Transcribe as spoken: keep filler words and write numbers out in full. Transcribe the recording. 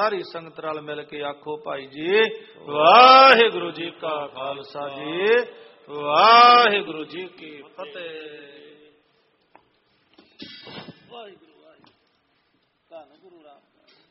ਸਾਰੀ ਸੰਗਤ ਨਾਲ ਮਿਲ ਕੇ ਆਖੋ ਭਾਈ ਜੀ ਵਾਹਿਗੁਰੂ ਜੀ ਕਾ ਖਾਲਸਾ ਜੀ ਵਾਹਿਗੁਰੂ ਜੀ ਕੀ ਫਤਿਹ। ਵਾਹਿਗੁਰੂ ਵਾਹਿਗੁਰੂ ਧੰਨ ਗੁਰੂ ਰਾਮਦਾਸ।